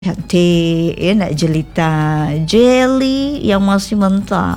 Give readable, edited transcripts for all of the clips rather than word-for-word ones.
Cantik ya, nak jelita jelly yang masih mentah.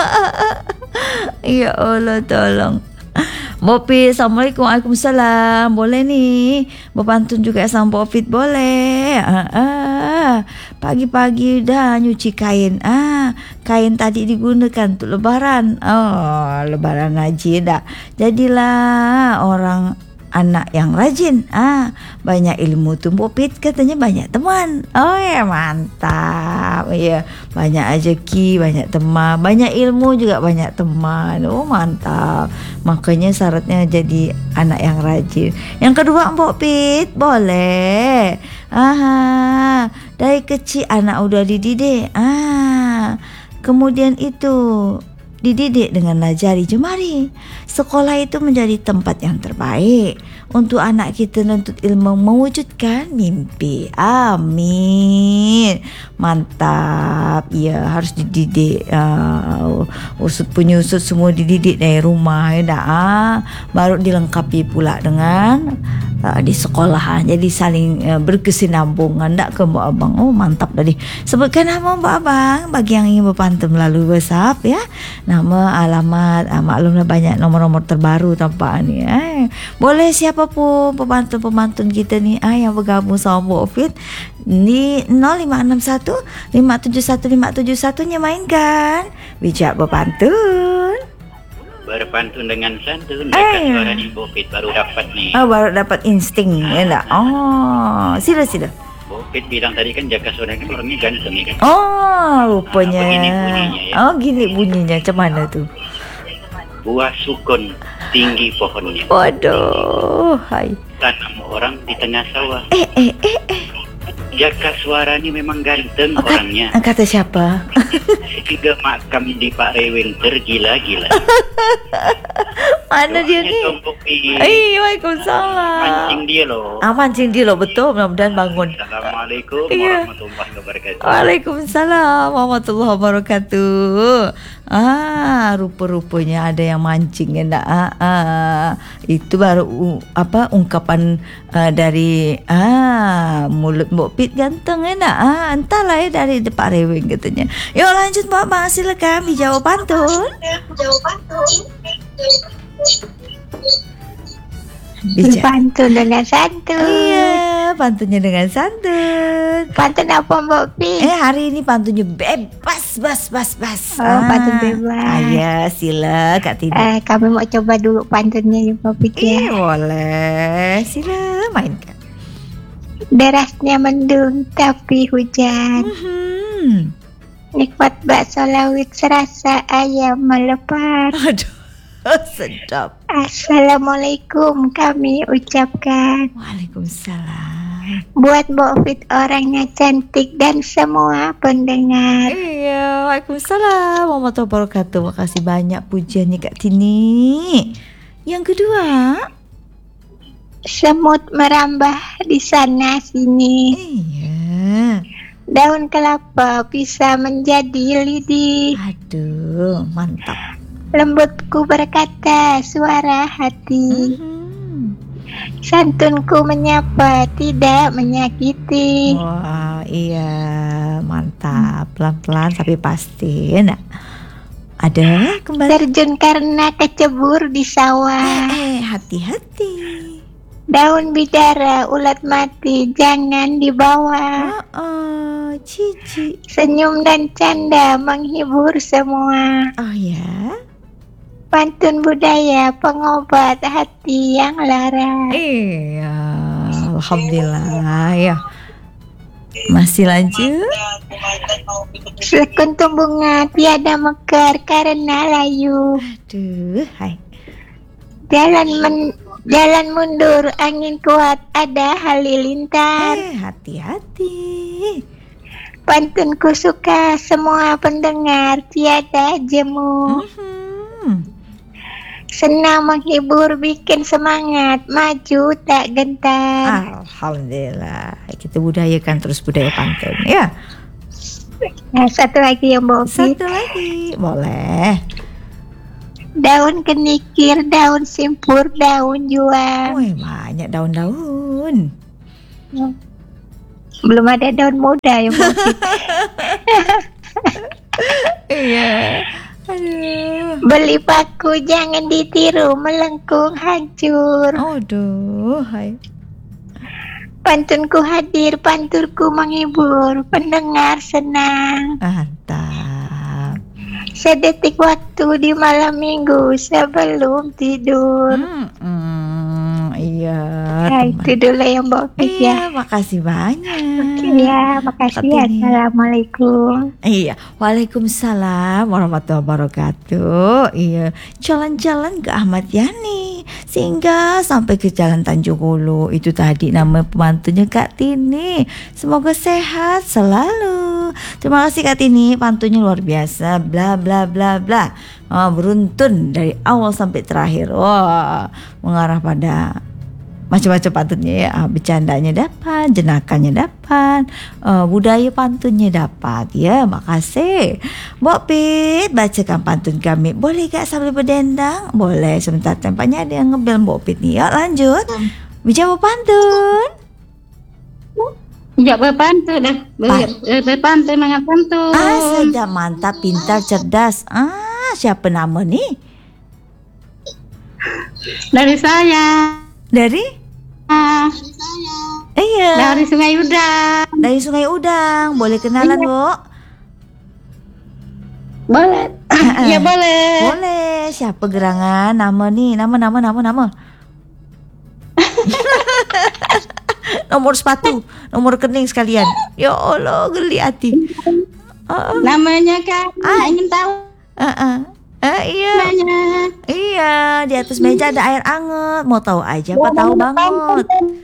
Ya Allah, tolong. Bopi, Assalamualaikum. Waalaikumsalam. Boleh ni berpantun juga sama Bopi? Boleh. Pagi-pagi dah nyuci kain. Kain tadi digunakan untuk lebaran. Oh, lebaran haji dah. Jadilah orang anak yang rajin. Banyak ilmu tu Bopi, katanya banyak teman. Oh ya, mantap. Ya, banyak rezeki, banyak teman, banyak ilmu juga banyak teman. Oh, mantap. Makanya syaratnya jadi anak yang rajin. Yang kedua, Bopi, boleh. Dari kecil anak udah dididik. Kemudian itu dididik dengan jari jemari. Sekolah itu menjadi tempat yang terbaik untuk anak kita menuntut ilmu, mewujudkan mimpi. Amin. Mantap. Ya, harus dididik. Usut penyusut semua dididik dari rumah ya dah. Baru dilengkapi pula dengan di sekolahan. Jadi saling berkesinambungan dak ke Mbak Abang. Oh, mantap tadi. Sebutkan nama Mbak Abang bagi yang ingin berpantun melalui WhatsApp ya. Nama, alamat, maklumlah banyak nomor-nomor terbaru tampak ni. Boleh siapapun pemantun-pemantun kita ni yang bergabung sama Bu Ofit ni 0561 571 571 nya mainkan. Bijak berpantun. Berpantun dengan santun. Dekat suara di Bopit baru dapat nih. Baru dapat insting ya tak? Sila. Bopit bilang tadi kan Jaka Suara kan orangnya ganteng ya kan? Rupanya. Begini bunyinya ya. Gini bunyinya. Macam mana tu? Buah sukun tinggi pohonnya. Waduh, hai. Tanam orang di tengah sawah. Jaka Suara ni memang ganteng orangnya. Kata siapa? Tiga makam di Pak Reweng tergila-gila. Mana dia ni? Waalaikumsalam. Mancing dia loh. Mancing dia loh, betul. Mudah-mudahan bangun. Assalamualaikum warahmatullahi wabarakatuh. Waalaikumsalam warahmatullahi wabarakatuh. Rupa-rupanya ada yang mancing ya nak. Itu baru ungkapan dari mulut Mbok Pit ganteng ya nak. Entahlah ya dari Pak Reweng katanya. Yuk lanjut Mbak Bang, silakan dijawab pantun. Pantun dengan santun. Iya, pantunnya dengan santun. Pantun apa Mbak Pi? Hari ini pantunnya bebas, bas. Pantun bebas. Ya, sila Kak Tina. Kami mau coba dulu pantunnya Mbak Pi ya. Boleh, sila mainkan. Derasnya mendung tapi hujan. Nikmat bakso lawit serasa ayam melepas. Aduh, sedap. Assalamualaikum kami ucapkan. Waalaikumsalam. Buat Mbak Fit orangnya cantik dan semua pendengar. Iya, waalaikumsalam warahmatullahi wabarakatuh. Makasih banyak pujiannya Kak Tini. Yang kedua, semut merambah di sana sini. Iya. Daun kelapa bisa menjadi lidi. Aduh, mantap. Lembutku berkata suara hati. Santunku menyapa tidak menyakiti. Wah, iya, mantap. Pelan-pelan tapi pasti. Nah, ada kembali. Terjun karena kecebur di sawah. Hati-hati. Daun bidara ulat mati jangan dibawa. Cici. Senyum dan canda menghibur semua. Oh ya. Pantun budaya pengobat hati yang lara. Iya, alhamdulillah ya. Masih lanjut. Sekuntum bunga tiada mekar karena layu. Aduh, hai. Jalan mundur angin kuat ada halilintar. Hati-hati. Pantunku suka semua pendengar tiada jemu. Senang menghibur bikin semangat maju tak gentar. Alhamdulillah. Kita budayakan terus budaya pantun ya. Nah, satu lagi yang Bobi. Satu lagi boleh. Daun kenikir, daun simpur, daun juang. Wih, banyak daun-daun. Belum ada daun muda ya Mbak Pit. Iya. Aduh. Beli paku jangan ditiru, melengkung hancur. Aduh, hai. Pantunku hadir, panturku menghibur, pendengar senang. Mantap. Sedetik waktu di malam minggu sebelum tidur. Iya. Nah, itu dulu ya Mbak Pit ya. Iya, makasih banyak. Oke ya, makasih ya. Kartini. Assalamualaikum. Iya, waalaikumsalam warahmatullahi wabarakatuh. Iya, jalan-jalan ke Ahmad Yani sehingga sampai ke Jalan Tanjung Hulu. Itu tadi nama pembantunya Kak Tini. Semoga sehat selalu. Terima kasih Kak Tini, pantunya luar biasa. Bla bla bla bla. Beruntun dari awal sampai terakhir. Wah, mengarah pada macam-macam pantunnya ya, bercandanya dapat, jenakannya dapat, budaya pantunnya dapat ya. Makasih Mbok Pit, bacakan pantun kami. Boleh gak sambil berdendang? Boleh, sebentar tempatnya ada yang ngebel Mbok Pit nih. Yuk lanjut, bicara pantun. Ya berpantun dah. Berpantun dengan pantun. Sedap, mantap, pintar, cerdas. Siapa nama nih? Dari saya. Dari? Iya. Dari Sungai Udang. Dari Sungai Udang. Boleh kenalan, Bu? Boleh. Ya boleh. Boleh. Siapa gerangan? Nama nih. Nama. Nomor sepatu, nomor kening sekalian. Ya Allah, geli hati. Namanya kan ingin tahu. Iya. Namanya. Iya, di atas meja ada air anget. Mau tahu aja apa tahu banget.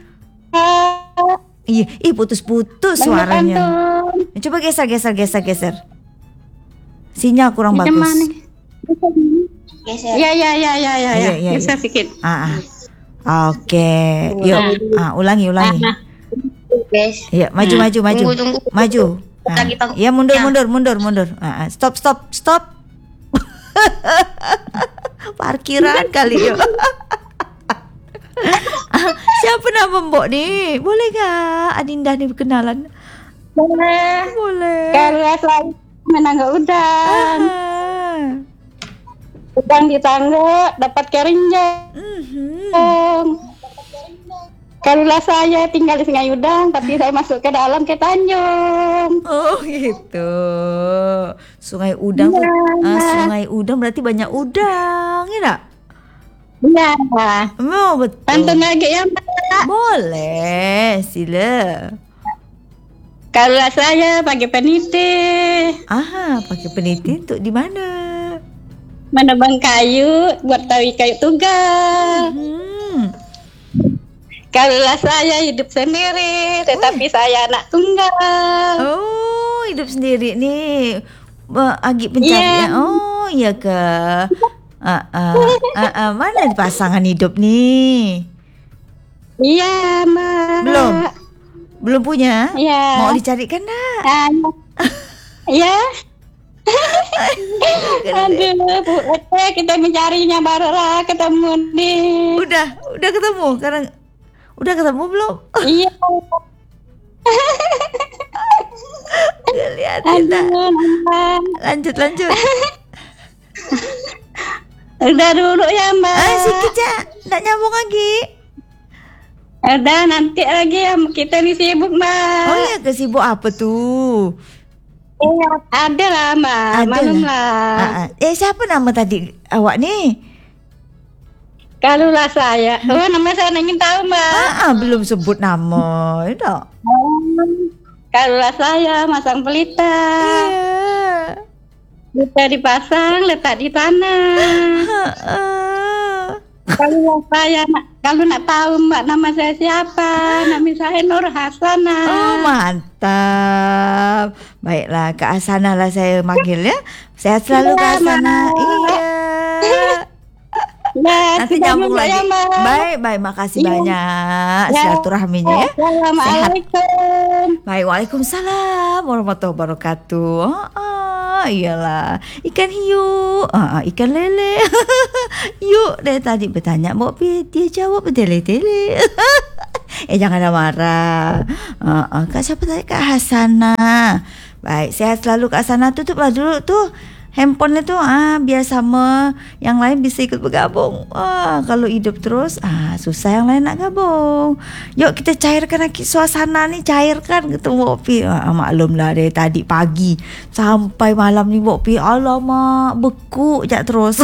Iya, putus-putus suaranya. Coba geser. Sinyal kurang bagus. Geser. Ya. Geser sedikit. Oke. Yuk, ulangi. Iya, maju. Tunggu. Maju. Iya, mundur. Stop. Parkiran kali ya. Siapa nama Mbok nih? Boleh gak Adinda nih kenalan? Boleh. Kalau saya menangga udang. Udang di tangga dapat kerinjang. Kalau saya tinggal di Sungai Udang, tapi saya masuk ke dalam ke Tanjung. Oh gitu. Sungai Udang. Sungai Udang berarti banyak udang, ya tak? Iya. Oh, betul. Pantun lagi ya Mbak. Boleh, sila. Kalau saya pakai peniti. Pakai peniti untuk di mana? Menebang kayu buat tawi kayu tunggal. Kalau saya hidup sendiri, tetapi saya anak tunggal. Oh, hidup sendiri nih. Agi pencarian. Oh, iya ke. Mana pasangan hidup nih? Iya, Mbak. Belum punya? Iya. Mau dicarikan enggak? Iya. Aduh, Bu Ete, kita mencarinya baru lah ketemu nih. Udah ketemu. Sekarang udah ketemu belum? Iya. Lihatin dah. Lanjut. Udah dulu ya Mbak. Sikit ya, nggak nyambung lagi. Udah nanti lagi ya, kita nih sibuk Mbak. Oh iya, kesibuk apa tuh? Iya, ada lah Mbak, malum lah. Siapa nama tadi awak nih? Kalau lah saya, nama saya ingin tahu Mbak. Belum sebut nama, itu. Kalau lah saya masang pelita. Iya. Pelita dipasang, letak di tanah. Kalau saya, kalau nak tahu Mbak nama saya siapa, nama saya Nur Hasanah. Oh mantap. Baiklah, Kak Hasanah lah saya manggil ya. Sehat selalu Kak Hasanah. Iya. Nanti nyambung lagi. Baik, makasih banyak silaturahminya ya. Assalamualaikum. Baik, waalaikumsalam warahmatullahi wabarakatuh. Iyalah, ikan hiu, ikan lele. Yuk, dari tadi bertanya Mbok Pit, dia jawab bertele-tele. Janganlah marah. Kak siapa tadi? Kak Hasana. Baik, sehat selalu Kak Hasana. Tutuplah dulu tuh handphone itu biar sama yang lain bisa ikut bergabung. Kalau hidup terus susah yang lain nak gabung. Yuk kita cairkan lagi suasana ni, cairkan ketemu Bopi. Maklumlah dari tadi pagi sampai malam ni Bopi, alamak bekuk je terus.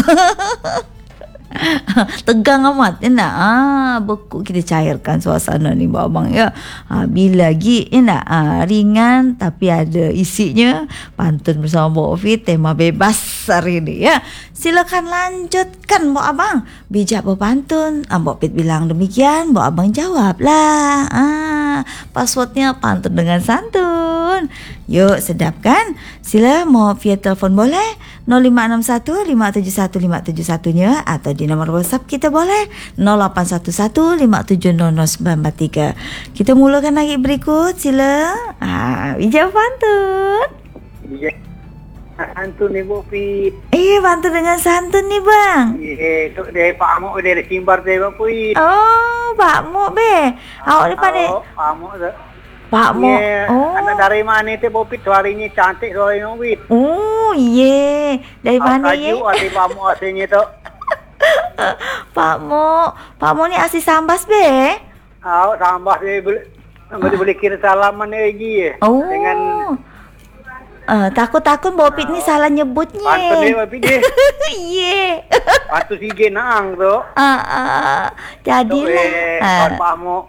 Tegang amat bekuk. Kita cairkan suasana ni abang ya. Bila lagi ringan tapi ada isinya. Pantun bersama Mbak Ofi, tema bebas hari ni ya. Silakan lanjutkan Mbak Abang. Bijak berpantun. Mbak Pit bilang demikian, Mbak Abang jawablah. Passwordnya pantun dengan santun. Yuk sedapkan. Sila mau via telefon boleh 0561 571 571 nya, atau di nomor WhatsApp kita boleh 0811 5700 943. Kita mulakan lagi berikut. Sila bijak pantun. Bijak pantun ni Bopi. Pantun dengan santun ni bang. Tu dari Pak Amok dari Simbar dari Bopi. Oh, Pak Mok be. Awak ni pandai. Pak Amok tu. Pak Mok. Anak dari mana tu Bopi? Suaranya cantik, suaranya Bopi. Oh, dari mana ye? Kaju ada Pak Amok aslinya tu. Pak Mok ni asli Sambas be. Sambas dia boleh kira salaman lagi. Dengan takut-takut Bopit ni salah nyebutnya. Pantun dia Bopit dia. Ye. Pantun sige naang tu. Jadilah. Pak Amok.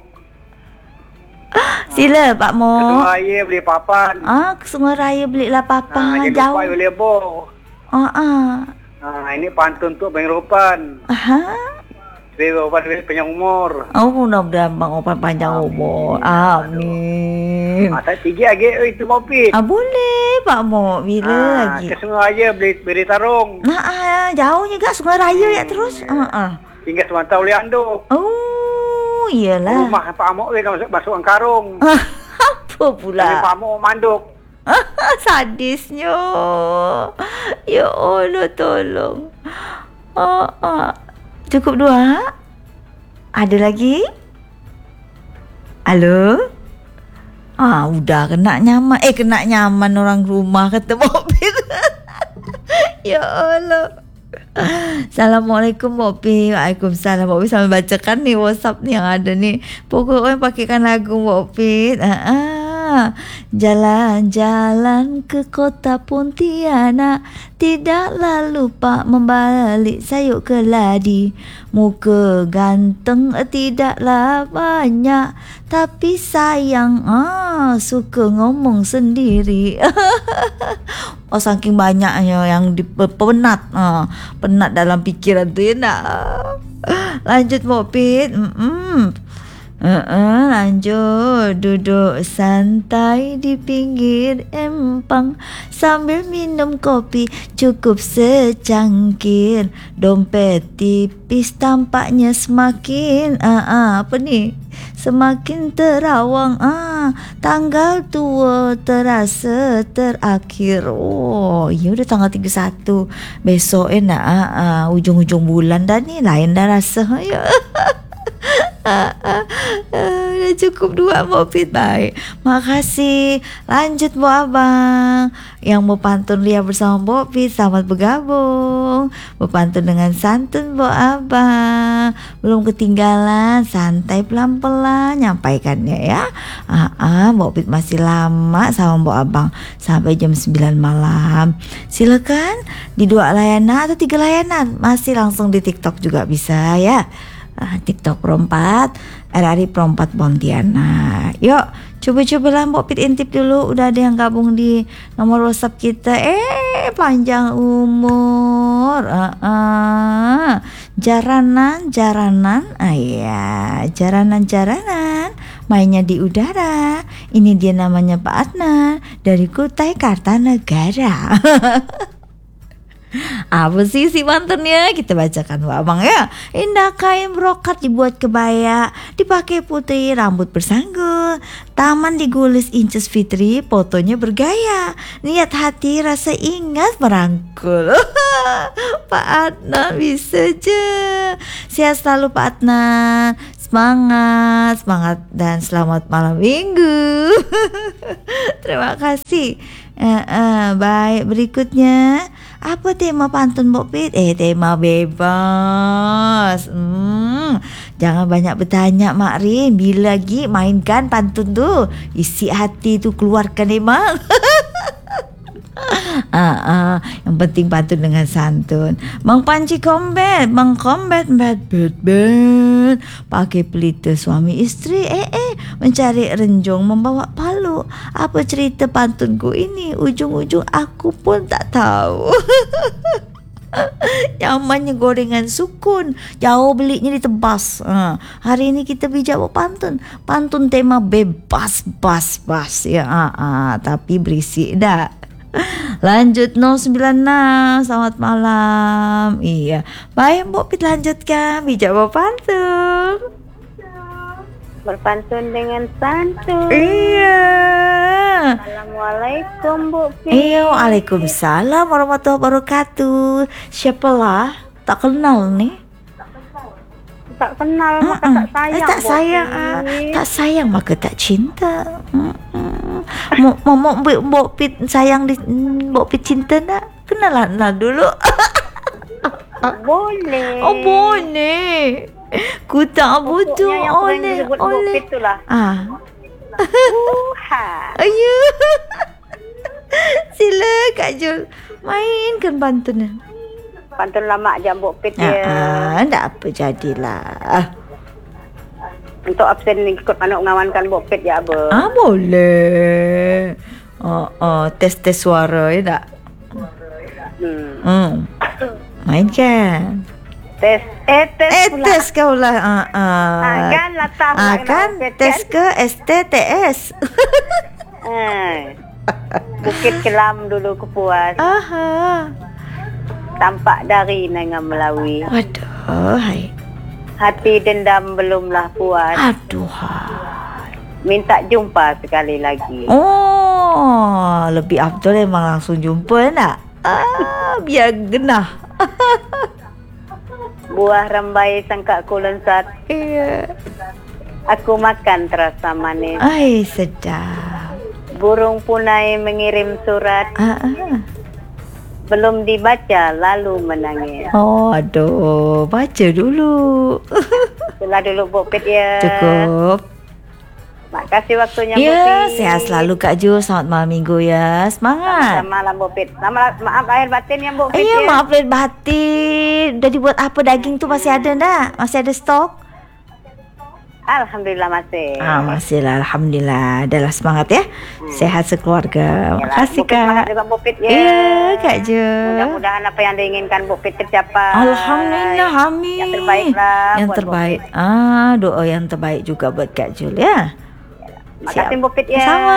Sila Pak Mok. Ke Sungai Raya beli papan. Ke Sungai Raya belilah papan. Jadi Jauh. boleh bo. Ini pantun untuk Bang Ropan. Ropan panjang umur. Mudah-mudahan Bang Ropan panjang umur. Amin. Tak tiga lagi itu Bopi. Boleh Pak Mok. Bila lagi? Ke Sungai Raya beli tarung. Jauh juga Sungai Raya ya terus. Tinggal semantau boleh anduk. Iyalah. Rumah Pak Amok dia masuk karung. Apa pula? Pak Amok manduk. Sadisnya. Ya Allah tolong. Cukup 2? Ada lagi? Halo? Udah kena nyaman. Kena nyaman orang rumah kata mobil. Ya Allah. Assalamualaikum Bopi. Waalaikumsalam Bopi. Sambil bacakan nih WhatsApp nih yang ada nih. Pokoknya pakaikan lagu Bopi. Jalan-jalan ke kota Pontianak, tidaklah lupa membalik sayur keladi. Muka ganteng tidaklah banyak, tapi sayang suka ngomong sendiri. Saking banyaknya yang penat. Penat dalam pikiran tu ya nak. Lanjut Bopit. Lanjut. Duduk santai di pinggir empang sambil minum kopi cukup secangkir. Dompet tipis tampaknya semakin apa ni? Semakin terawang. Tanggal tua terasa terakhir. Ya udah tanggal 31. Besok nak ujung-ujung bulan dah ni. Lain dah rasa ya. Dah cukup 2 Bopit. Baik, makasih. Lanjut Bu Abang yang mau pantun ria bersama Bopit. Selamat bergabung. Berpantun dengan santun Bu Abang. Belum ketinggalan. Santai pelan-pelan nyampaikannya ya. Bopit masih lama sama Bu Abang sampai jam 9 malam. Silakan di 2 layanan atau 3 layanan. Masih langsung di TikTok juga bisa ya. TikTok Perompat, RRI Perompat Pontianak. Yuk, coba-cobalah Mbok Pit intip dulu. Udah ada yang gabung di nomor WhatsApp kita. Panjang umur. Jaranan. Jaranan. Mainnya di udara. Ini dia namanya Pak Adnan dari Kutai Kartanegara. Apa sih isi pantunnya? Kita bacakan Bu Abang ya. Indah kain brokat dibuat kebaya, dipakai putih rambut bersanggul, taman digulis inces fitri, fotonya bergaya, niat hati rasa ingat merangkul. Pak Adnan bisa je. Sehat selalu Pak Adnan. semangat dan selamat malam minggu. Terima kasih. Baik, berikutnya apa tema pantun Mbok Pit? Tema bebas. Jangan banyak bertanya Mak Rin. Bila lagi mainkan pantun tu, isi hati tu keluarkan memang. Yang penting pantun dengan santun. Bang Panci combat pakai pelita suami isteri mencari renjong membawa palu. Apa cerita pantunku ini? Ujung-ujung aku pun tak tahu. Nyamannya gorengan sukun, jauh belinya ditebas. Hari ini kita bijak pantun tema bebas bas ya. Tapi berisik dah. Lanjut 096. Selamat malam. Iya. Baik Mbok Pit, lanjutkan bijak berpantun. Berpantun dengan santun. Iya. Assalamualaikum Bu Pit. Iya, waalaikumsalam warahmatullahi wabarakatuh. Siapalah? Tak kenal nih. Tak kenal maka tak sayang. Tak sayang. Tak sayang maka tak cinta. Mau Mbok Pit sayang di Mbok Pit cinta nak? Kenalan lah dulu. Boleh. Oh boleh. Ku tak butuh oleh. Pit tu lah. Ayo. Sila Kak Jul mainkan pantunnya. Pantun lama je Mbok Pit ya. Tak apa, jadilah. Untuk absen ni ikut anak mengawankan Mbok Pit ya Abah. Boleh. Tes suara ya tak? Mainkan. Tes pula. Tes kau lah. Kan latah kan tes ke STTS. Bukit Kelam dulu ku puas. Tampak dari dengan Melawi. Waduh, hai. Hati dendam belumlah puas. Aduh. Minta jumpa sekali lagi. Oh, lebih afdal memang langsung jumpa nak. Biar genah. Buah rambai sangka ku lensat. Iya. Aku makan terasa manis. Ai, sedap. Burung punai mengirim surat. Belum dibaca lalu menangis. Oh, aduh, baca dulu. Itulah dulu Bu Pit ya. Cukup. Makasih waktunya Bu Ya, Pit. sehat selalu Kak Jul. Selamat malam minggu ya. Semangat. Selamat malam Bu Pit. Maaf lahir batin ya Bu Pit. Iya, ya. maaf lahir batin. Udah dibuat apa daging tu masih ada tak? Masih ada stok? Alhamdulillah masih. Masih lah, alhamdulillah. Adalah semangat ya. Sehat sekeluarga. Makasih Bu Pit, semangat Kak. juga Bu Pit ya. Iya, Kak Jul. Mudah-mudahan apa yang diinginkan Bu Pit tercapai. Alhamdulillah, amin. Yang terbaik lah. Yang buat Bu terbaik. Pit. Doa yang terbaik juga buat Kak Jul ya. Makasih Bu Pit ya. Sama.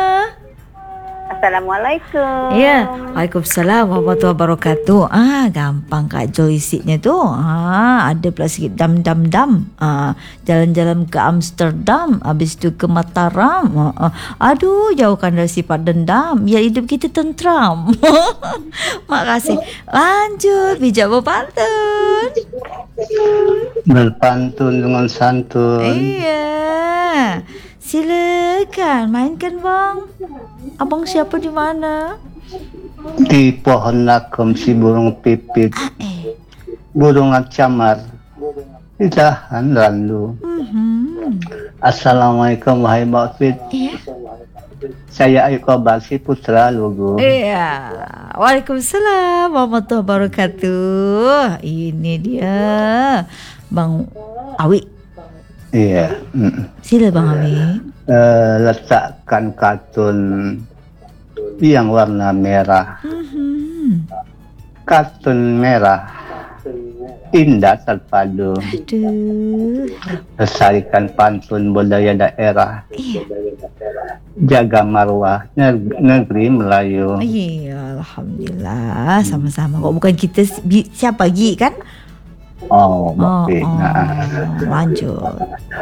Assalamualaikum. Ya, Waalaikumsalam warahmatullahi wabarakatuh. Gampang Kak Jul isinya tu. Ada pula sikit dam. Jalan-jalan ke Amsterdam, habis tu ke Mataram. Aduh, jauhkan dari sifat dendam, biar hidup kita tentram. Makasih. Lanjut bijak berpantun. Berpantun dengan santun. Iya. Silakan mainkan bang. Abang siapa di mana? Di pohon lakum si burung pipit, burung camar, di dahan lalu. Assalamualaikum wahai Mbak Fit. Iya. Saya Ayu Kobar si putra Lugu. Iya. Waalaikumsalam warahmatullahi wabarakatuh. Ini dia Bang Awi. Iya. Sila Bang Awi. Letakkan kartun yang warna merah. Kartun merah indah terpadu. Aduh. Lestarikan pantun budaya daerah. Iya. Jaga marwah negeri Melayu. Iya, alhamdulillah. Sama-sama. Kok bukan kita siapa Gi kan? Baik. Lanjut.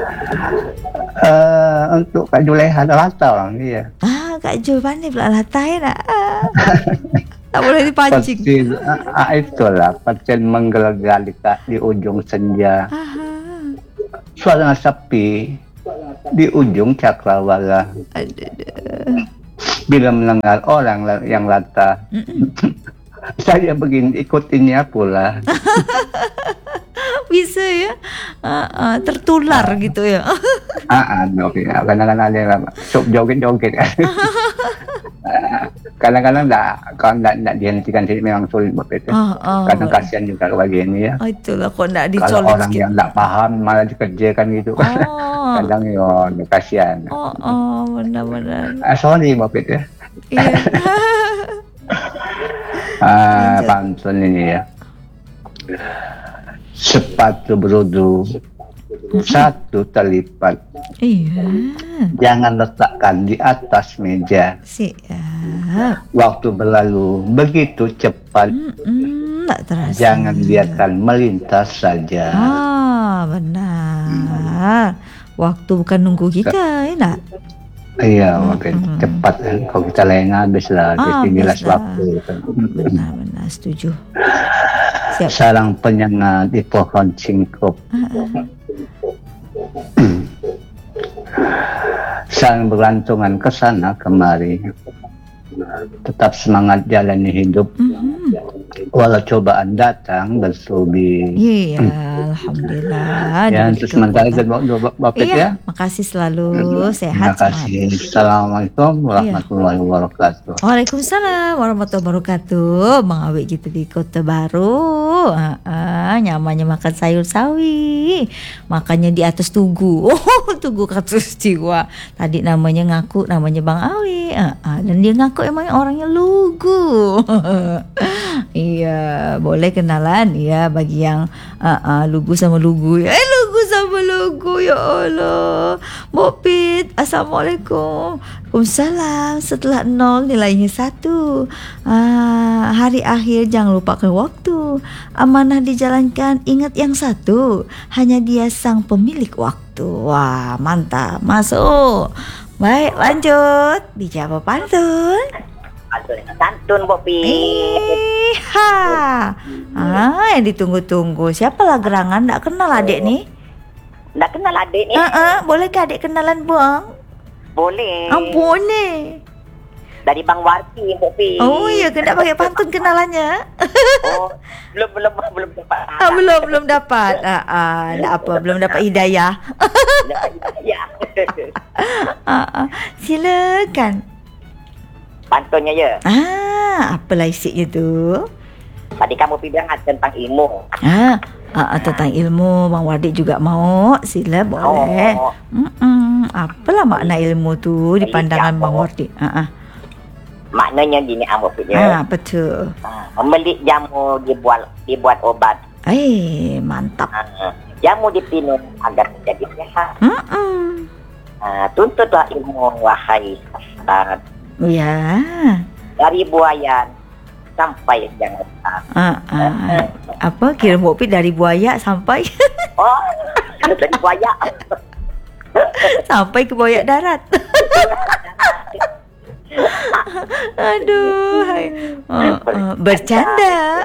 Untuk Kak Juleha ada latar orang dia. Kak Jul pandai pula latai nak. Tak boleh dipancing. Itulah pecel menggelegar di ujung senja. suara sepi di ujung cakrawala. Bila mendengar orang yang latah, saya begini ikutinnya pula. Bisa ya, tertular gitu ya. Oke. Kadang-kadang ada yang joget-joget. Kadang-kadang kalau tidak dihentikan sih memang sulit buat itu. Kadang kasihan juga bagi ini ya. Itulah kok tidak Kalau dicolek orang yang tidak paham malah dikerjakan gitu. Kadang ya kasihan. Benar-benar. Sorry Bapak ya. Iya. Pantun ini ya. Sepatu berudu satu terlipat. Iya. Jangan letakkan di atas meja. Siap. Waktu berlalu begitu cepat. Tak terasa. Jangan biarkan melintas saja. Benar. Waktu bukan nunggu kita, enak. Iya, mungkin cepat. Kalau kita lengah habis lah. Jelas waktu. Benar-benar setuju. Siap. Sarang penyengat di pohon singkop. Saling bergantungan ke sana kemari. Tetap semangat jalani hidup. Walau cobaan datang bersubi. Iya, alhamdulillah. Ya, untuk sementara itu Bapak ya. Makasih selalu, Terima sehat. kasih. Assalamualaikum warahmatullahi wabarakatuh. Waalaikumsalam warahmatullahi wabarakatuh. Bang Awi gitu di Kota Baru. Nyamannya makan sayur sawi. Makannya di atas tugu. Tugu katus jiwa. Tadi namanya Bang Awi. Dan dia ngaku emang orangnya lugu. Iya, boleh kenalan ya bagi yang lugu sama lugu ya. Lugu sama lugu ya Allah. Mopit, assalamualaikum. Waalaikumsalam. Setelah 0 nilainya 1. Hari akhir jangan lupakan waktu. Amanah dijalankan, ingat yang satu. Hanya dia sang pemilik waktu. Wah, mantap. Masuk. Baik, lanjut. Dijawab pantun. Santun Bopi. Yang ditunggu-tunggu. Siapalah gerangan? Tak kenal adik nih. Tak kenal adik ni? Bolehkah adik kenalan Bang? Boleh. Boleh. Dari Bang Warti Bopi. Oh iya, kena pakai pantun kenalannya. Belum dapat. Belum dapat. Tak apa, belum dapat hidayah. Ya. Silakan. Pantunnya ya. Apalah isinya tu? Tadi kamu bilang tentang ilmu. Tentang ilmu Bang Wardi juga mau. Sila boleh. Apalah makna ilmu tu di pandangan Bang Wardi? Maknanya gini Bopinya. Betul. Membeli jamu dibuat obat. Mantap. Jamu dipinum agar menjadi sehat. Tuntutlah ilmu wahai sahabat. Ya. Dari buaya sampai jangan. Apa kira Bopi dari buaya sampai? Dari buaya sampai ke buaya darat. Aduh, bercanda.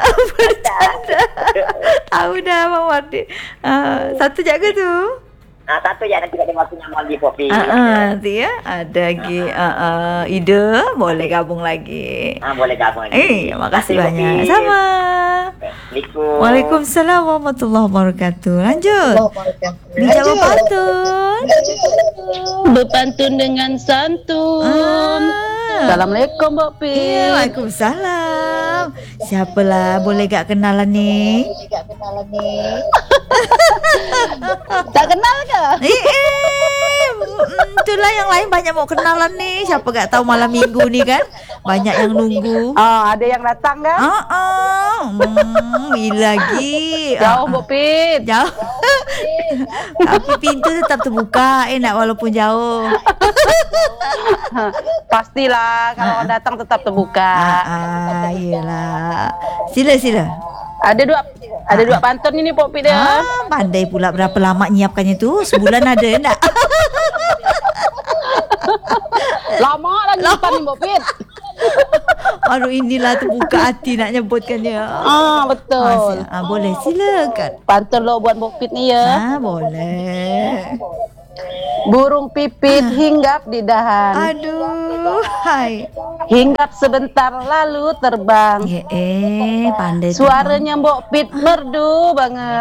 Tahu dah Bang Wardi. Satu jaga tu. Satu ya, nanti ada waktunya mau di Bopi. Nanti ya ada lagi ide boleh gabung lagi. Boleh gabung lagi. Makasih banyak. Sama. Waalaikumsalam warahmatullahi wabarakatuh. Lanjut. Dijawab pantun. Berpantun dengan santun. Assalamualaikum Mbak Pi. Waalaikumsalam. Siapalah, boleh gak kenalan ni? Tak kenal ke? Itulah yang lain banyak mau kenalan nih. Siapa gak tahu malam minggu ni kan? Banyak yang nunggu. Ada yang datang kan? Lagi. Jauh Mbak Pi. Jauh. Tapi pintu tetap terbuka. Enak walaupun jauh. Pastilah kalau datang tetap terbuka. Iyalah. Sila. Ada dua pantun ini Pok Pi dia. Pandai pula berapa lama nyiapkannya tu? Sebulan ada enggak? Lama lagi depan nih Pok Pi. Baru inilah terbuka hati nak nyebutkan dia. Betul. Boleh silakan. Pantun lo buat Bopit ni ya. Boleh. Burung pipit hinggap di dahan. Aduh, hai. Hinggap sebentar lalu terbang. Pandai. Suaranya Bopit merdu banget.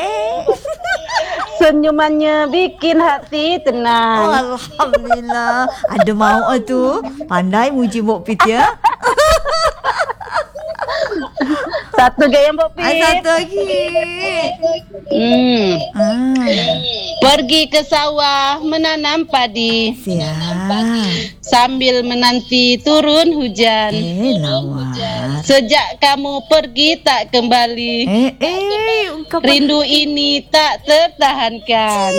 Senyumannya bikin hati tenang. Alhamdulillah. Ada mau tu. Pandai muji Bopit ya. Satu gaya Bopit. Satu lagi. Pergi ke sawah menanam padi. Siap. Sambil menanti turun hujan. Lawar. Sejak kamu pergi tak kembali. Rindu ini tak tertahankan.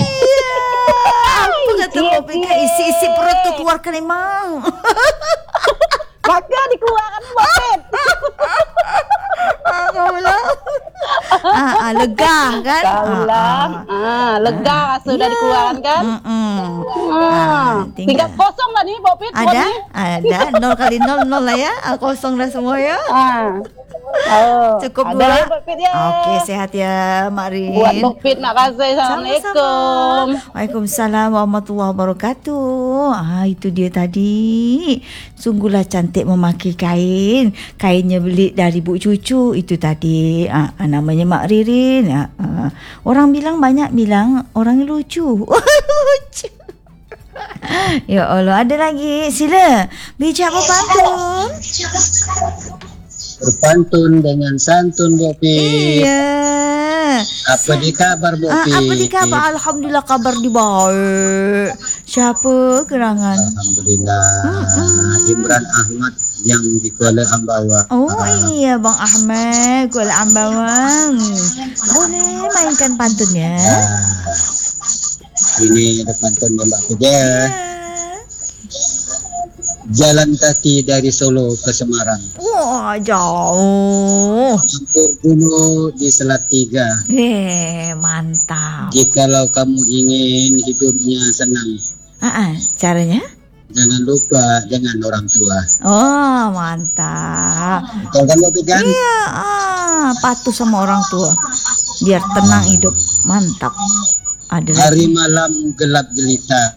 Apa kata Bopit? Isi-isi perut tu keluarkan emang. Maka dikeluarkan Bopit. Lega kan? Lega sudah dikeluarkan kan? Tinggal kosong lah nih Bopit. Ada 0 kali 0 0 lah ya. Kosong dah semua ya. Cukup dulu lah. Okey, sehat ya Mak Rin. Buat Bopit makasih. Assalamualaikum. Waalaikumsalam warahmatullahi wabarakatuh. Itu dia tadi. Sungguhlah cantik memakai kain. Kainnya beli dari ibu cucu itu tadi. Namanya Mak Ririn. Orang banyak bilang orang lucu. Lucu. Ya Allah, ada lagi. Sila. Bijak berpantun. Berpantun dengan santun Bopit. Iya. Apa di kabar Bopit? Apa di kabar? Alhamdulillah kabar di baik. Siapa gerangan? Alhamdulillah. Imran Ahmad yang di Kuala Ambawang. Iya Bang Ahmad, Kuala Ambawang. Boleh mainkan pantunnya? Ini ada pantun Mbak Puja. Jalan kaki dari Solo ke Semarang. Wah, jauh. Mampir dulu di Selat Tiga. Mantap. Jikalau kamu ingin hidupnya senang. Caranya? Jangan lupa dengan orang tua. Mantap. Betul kan Mbak Puja? Iya, patuh sama orang tua. Biar tenang hidup. Mantap. Ada hari malam gelap gelita.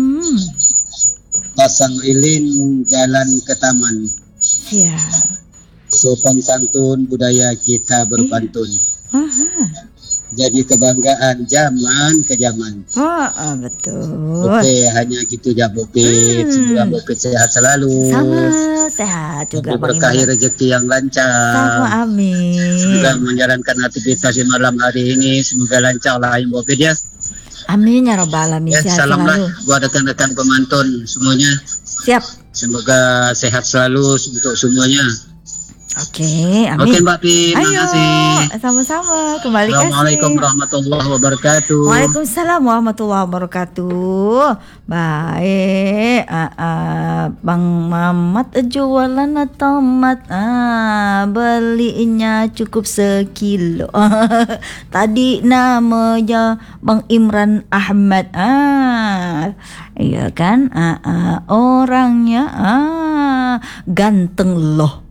Pasang lilin jalan ke taman. Ya. Sopan santun budaya kita berpantun. Jadi kebanggaan zaman ke zaman. Betul. Oke, hanya gitu ya Bopit. Semoga Bopit sehat selalu. Sama sehat juga. Berkahi rezeki yang lancar. Sama amin. Semoga menjalankan aktivitas di malam hari ini semoga lancar lah Bopit ya. Amin ya rabbal alamin. Salam lah buat rekan-rekan pemantun semuanya. Siap. Semoga sehat selalu untuk semuanya. Oke, amin. Oke Mbak Pi, terima kasih. Sama-sama, kembali kasih. Assalamualaikum warahmatullahi wabarakatuh. Waalaikumsalam warahmatullahi wabarakatuh. Baik, Bang Mamat jualan tomat, belinya cukup sekilo. Tadi namanya Bang Imran Ahmad, iya kan? Orangnya ganteng loh.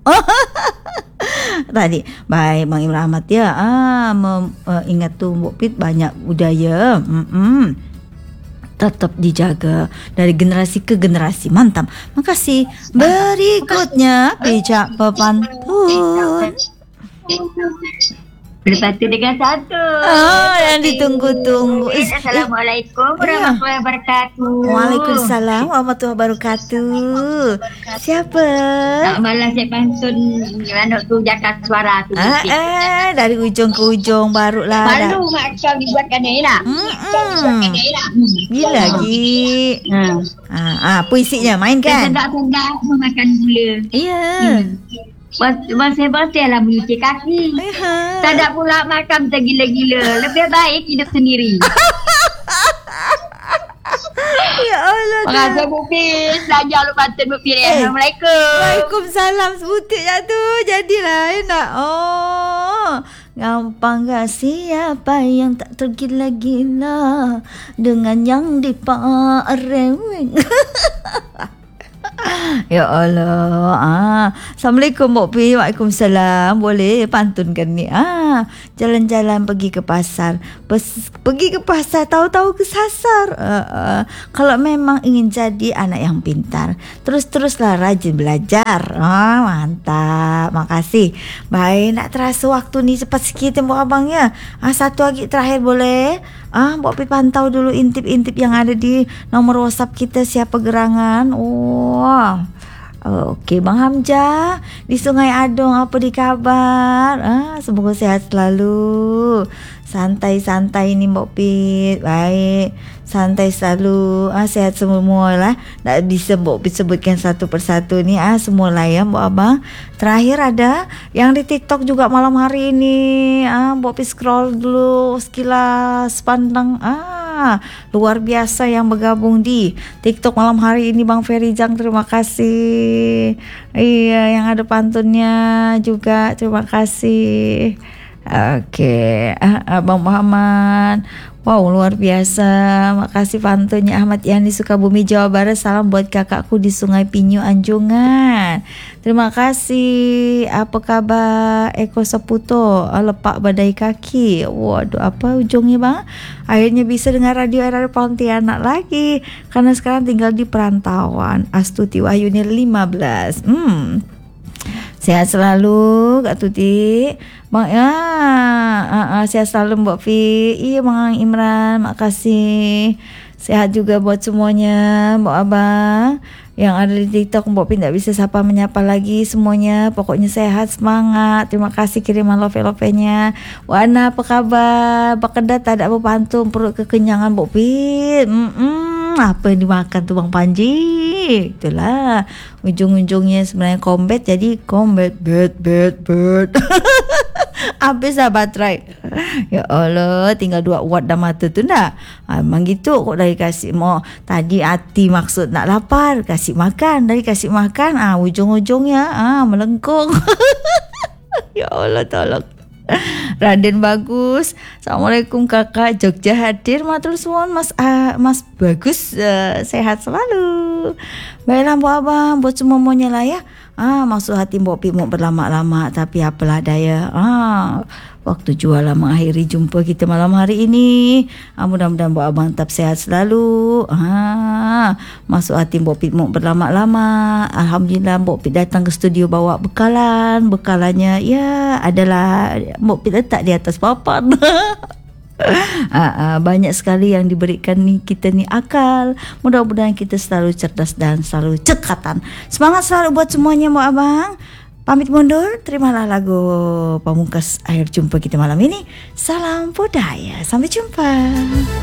Tadi baik Bang Imran Ahmad ya, ingat tuh Bopit banyak budaya, tetap dijaga dari generasi ke generasi. Mantap, makasih. Berikutnya bijak pepantun. Berpantun dengan santun. Yang ditunggu-tunggu. Assalamualaikum warahmatullahi wabarakatuh. Waalaikumsalam warahmatullahi wabarakatuh. Siapa? Tak malas saya pantun anak tu jakat suara tu. Dari ujung ke ujung barulah. Malu mak kau dibuatkan ni lah. Ni lagi. Puisinya mainkan. Sedap-sedap memakan gula. Iya. Masih-masih lah menyuci kaki. Tak ada pula makan tergila-gila. Lebih baik hidup sendiri. Ya Allah. Makasih Bupis. Belajar lu pantun Bupis. Assalamualaikum. Waalaikumsalam. Sebutiknya tu jadilah enak. Gampang gak siapa yang tak tergila-gila dengan yang dipareng. Ya Allah. Assalamualaikum Mbok Pi. Waalaikumsalam. Boleh pantunkan ni. Jalan-jalan pergi ke pasar. Pergi ke pasar tahu-tahu kesasar. Kalau memang ingin jadi anak yang pintar, terus-teruslah rajin belajar. Mantap. Makasih. Baik, nak terasa waktu ni cepat sikit Mbok Abang ya. Satu lagi terakhir boleh? Mbok Pi pantau dulu intip-intip yang ada di nomor WhatsApp kita, siapa gerangan. Okey, Bang Hamzah di Sungai Adong, apa di kabar? Semoga sehat selalu. Santai-santai ni Mbok Pi. Baik, santai selalu. Sehat semua lah. Tak bisa Mbok Pi sebutkan satu persatu ni. Semualah ya Mbok Abang. Terakhir ada yang di TikTok juga malam hari ini. Mbok Pi scroll dulu sekilas pandang. Luar biasa yang bergabung di TikTok malam hari ini. Bang Ferry Jang, terima kasih. Iya, yang ada pantunnya juga, terima kasih. Okey, Abang Muhammad. Wow, luar biasa. Makasih pantunnya. Ahmad Yani, Sukabumi, Jawa Barat. Salam buat kakakku di Sungai Pinyu, Anjungan. Terima kasih. Apa kabar Eko Saputo? Lepak badai kaki. Waduh, apa ujungnya bang? Akhirnya bisa dengar radio RRI Pontianak lagi. Karena sekarang tinggal di perantauan. Astuti Wahyuni 15. Sehat selalu Kak Tuti. Bang sehat selalu Mbok Fi. Iya Bang Imran, makasih. Sehat juga buat semuanya Mbok Abang yang ada di TikTok. Mbok Pi tak bisa sapa menyapa lagi semuanya. Pokoknya sehat, semangat. Terima kasih kiriman love-nya. Wana, apa kabar? Bakedat tak ada apa pantun, perut kekenyangan Mbok Pi. Apa yang dimakan tu Bang Panji? Itulah ujung-ujungnya sebenarnya combat, jadi combat bird. Habis dah baterai. Ya Allah, tinggal 2 watt dah mata tu dah. Memang gitu kok, dari kasih mau tadi hati maksud nak lapar, kasih makan, dari kasih makan ujung-ujungnya melengkung. Ya Allah, tolong. Raden bagus. Assalamualaikum kakak, Jogja hadir. Matur suwun Mas bagus, sehat selalu. Baiklah Mbok Abang, buat semuanya lah ya. Maksud hati Mbok Pi mau berlama-lama, tapi apalah daya. Waktu jualan mengakhiri jumpa kita malam hari ini. Mudah-mudahan Mbok Abang tetap sehat selalu. Masuk hati Mbok Pi mau berlama-lama. Alhamdulillah Mbok Pi datang ke studio bawa bekalan. Bekalannya ya adalah Mbok Pi letak di atas papan. Banyak sekali yang diberikan ni kita ni akal. Mudah-mudahan kita selalu cerdas dan selalu cekatan. Semangat selalu buat semuanya Mbok Abang. Pamit mundur, terimalah lagu pamungkas akhir jumpa kita malam ini. Salam budaya, sampai jumpa.